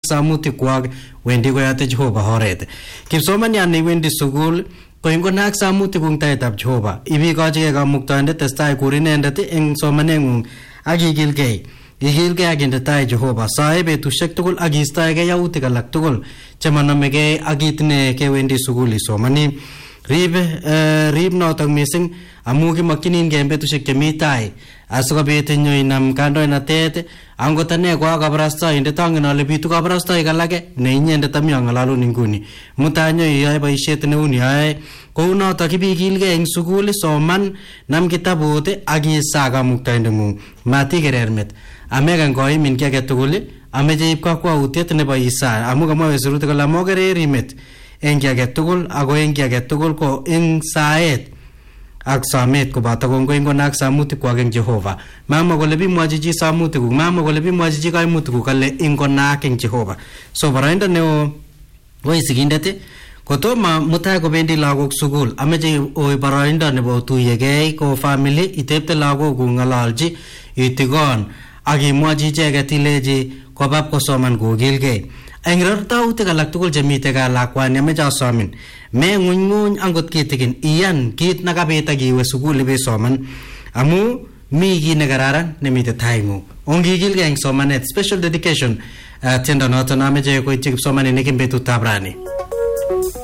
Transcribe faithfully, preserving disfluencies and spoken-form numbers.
samutik kwak wendi koyote Jehova oret. Kipsomaniat newendi sukul ko ingonak samutik kung taetab Jehova ibikochigei kamuktoindet testai kur inendet eng somaneng'ung ak ikilgei. Ikilgei ak inde tai Jehova sae betusiek tugul ak istoegei yautik alak tugul chemanomegei ak kit ne kewendi sukul isomani. Rib uh, rib notok mising amu kimakchinigei betusiek chemi tai asikobit inyo inam kandoinatet angot ane ko kabarastoindet angen ale bitu kabarastoik alake ne inyendet ami ang'alalun inguni. Mutai nyo iyoe boisiet neuni yoe kou notok ibikilgei eng sukul soman nam kitabut ak isa kamuktoindeng'ung matikerer met ameken koimin ki age tugul ameche ib kakwautiet nebo isa amu kamwae sirutik kole mokereri met eng ki age tugul ako eng ki age tugul ko eng saet ak samet koboto kongoi ngonak samutik kwak eng Jehova. Mama kole bimwachi chi samutik kuk, mama kole bimwachi chi kaimutik kuk kale ingonak eng Jehova. So baraindo neo woi sigindet kotomo mutai kobendi lagok sukul ameche oi baraindo nebo tuyegei ko family itepte lagok kuk ng'alalchi itigon ak imwachi icheket ilechi kobab kosoman kokilgei. Eng rartautik alak tugul chemite ka lakwani ameche asomin me ng'unyng'uny angot kitikin iyan kit nakabit ak iwe sukul ibesoman amu mi kit nekararan nemite taing'ung. Ongikilgei eng somanet special dedication uh, tiendo noto nameche koityi kipsomaninik eng betutab rani.